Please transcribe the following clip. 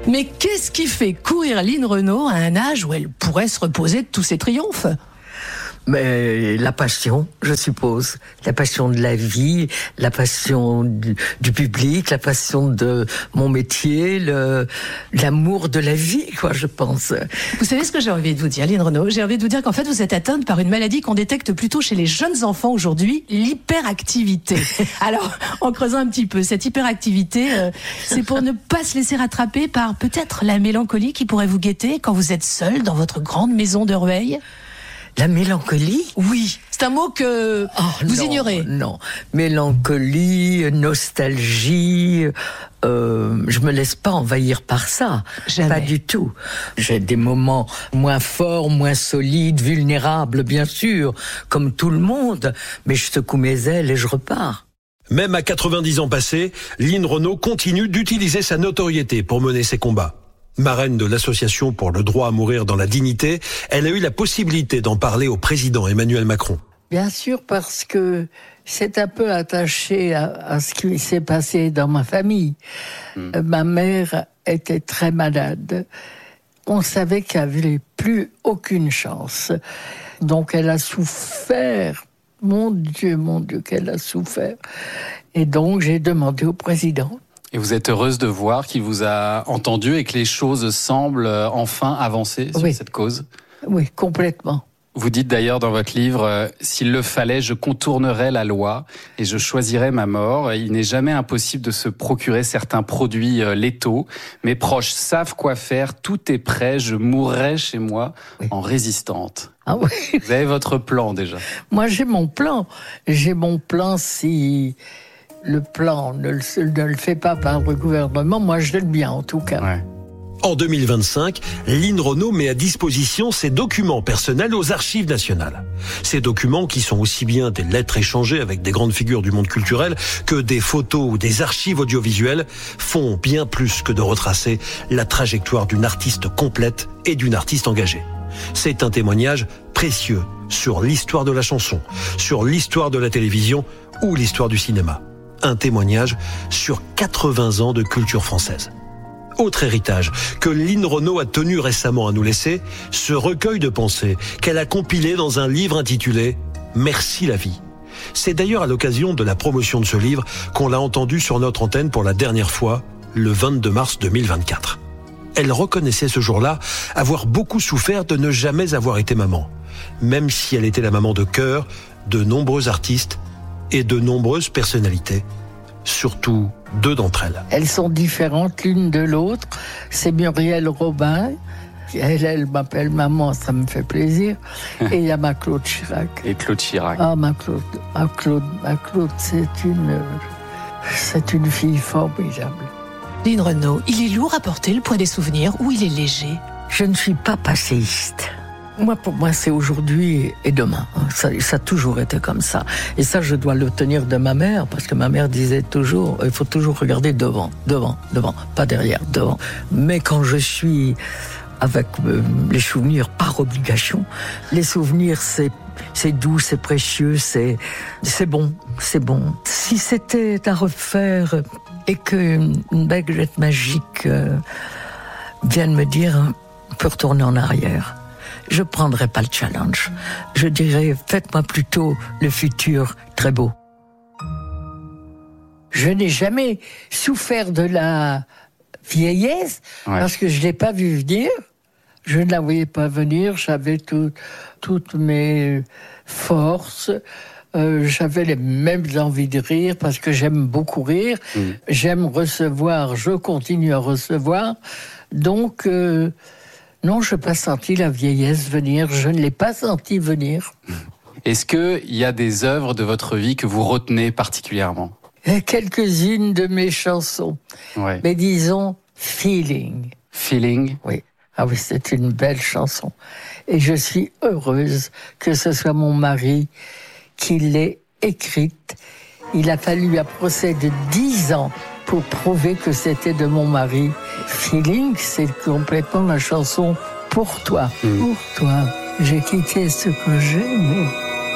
Mais qu'est-ce qui fait courir Lynn Renaud à un âge où elle pourrait se reposer de tous ses triomphes ? Mais la passion, je suppose. La passion de la vie, la passion du public, la passion de mon métier, l'amour de la vie, quoi, je pense. Vous savez ce que j'ai envie de vous dire, Lynn Renaud ? J'ai envie de vous dire qu'en fait, vous êtes atteinte par une maladie qu'on détecte plutôt chez les jeunes enfants aujourd'hui, l'hyperactivité. Alors, en creusant un petit peu, cette hyperactivité, c'est pour ne pas se laisser rattraper par peut-être la mélancolie qui pourrait vous guetter quand vous êtes seul dans votre grande maison de Rueil ? La mélancolie ? Oui, c'est un mot que vous ignorez. Non, mélancolie, nostalgie, je me laisse pas envahir par ça. Jamais. Pas du tout. J'ai des moments moins forts, moins solides, vulnérables, bien sûr, comme tout le monde, mais je secoue mes ailes et je repars. Même à 90 ans passés, Lynn Renaud continue d'utiliser sa notoriété pour mener ses combats. Marraine de l'Association pour le droit à mourir dans la dignité, elle a eu la possibilité d'en parler au président Emmanuel Macron. Bien sûr, parce que c'est un peu attaché à ce qui s'est passé dans ma famille. Ma mère était très malade. On savait qu'elle n'avait plus aucune chance. Donc elle a souffert. Mon Dieu, qu'elle a souffert. Et donc j'ai demandé au président. Et vous êtes heureuse de voir qu'il vous a entendu et que les choses semblent enfin avancer sur cette cause ? Oui, complètement. Vous dites d'ailleurs dans votre livre « S'il le fallait, je contournerais la loi et je choisirais ma mort. Il n'est jamais impossible de se procurer certains produits létaux. Mes proches savent quoi faire, tout est prêt, je mourrai chez moi en résistante. » Ah oui. Vous avez votre plan déjà ? Moi, j'ai mon plan. J'ai mon plan si... Le plan ne le fait pas par le gouvernement, moi je l'aime bien en tout cas. Ouais. En 2025, Lynn Renaud met à disposition ses documents personnels aux Archives nationales. Ces documents, qui sont aussi bien des lettres échangées avec des grandes figures du monde culturel que des photos ou des archives audiovisuelles, font bien plus que de retracer la trajectoire d'une artiste complète et d'une artiste engagée. C'est un témoignage précieux sur l'histoire de la chanson, sur l'histoire de la télévision ou l'histoire du cinéma. Un témoignage sur 80 ans de culture française. Autre héritage que Lynn Renaud a tenu récemment à nous laisser, ce recueil de pensées qu'elle a compilé dans un livre intitulé « Merci la vie ». C'est d'ailleurs à l'occasion de la promotion de ce livre qu'on l'a entendu sur notre antenne pour la dernière fois, le 22 mars 2024. Elle reconnaissait ce jour-là avoir beaucoup souffert de ne jamais avoir été maman, même si elle était la maman de cœur de nombreux artistes et de nombreuses personnalités, surtout 2 d'entre elles. Elles sont différentes l'une de l'autre. C'est Muriel Robin. Elle m'appelle maman, ça me fait plaisir. Et il y a ma Claude Chirac. Et Claude Chirac. Ah, ma Claude, c'est une fille formidable. Lynn Renaud, il est lourd à porter le poids des souvenirs ou il est léger ? Je ne suis pas passéiste. Pour moi, c'est aujourd'hui et demain. Ça a toujours été comme ça. Et ça, je dois le tenir de ma mère, parce que ma mère disait toujours, il faut toujours regarder devant, pas derrière, devant. Mais quand je suis avec les souvenirs par obligation, les souvenirs, c'est doux, c'est précieux, c'est bon. Si c'était à refaire et qu'une baguette magique vienne me dire, on peut retourner en arrière, je prendrai pas le challenge. Je dirais, faites-moi plutôt le futur très beau. Je n'ai jamais souffert de la vieillesse parce que je l'ai pas vu venir. Je ne la voyais pas venir. J'avais toutes mes forces. J'avais les mêmes envies de rire parce que j'aime beaucoup rire. J'aime recevoir. Je continue à recevoir. Donc... non, je n'ai pas senti la vieillesse venir. Je ne l'ai pas senti venir. Est-ce qu'il y a des œuvres de votre vie que vous retenez particulièrement ? Quelques-unes de mes chansons. Ouais. Mais disons, Feeling. Feeling ? Oui. Ah oui, c'est une belle chanson. Et je suis heureuse que ce soit mon mari qui l'ait écrite. Il a fallu un procès de 10 ans pour prouver que c'était de mon mari. Feeling, c'est complètement la chanson pour toi. Pour toi, j'ai quitté ce que j'aimais.